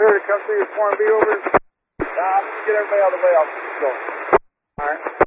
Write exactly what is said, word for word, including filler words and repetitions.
clear to come through your four and B over? Nah, get everybody out of the way. I'll keep going. All right.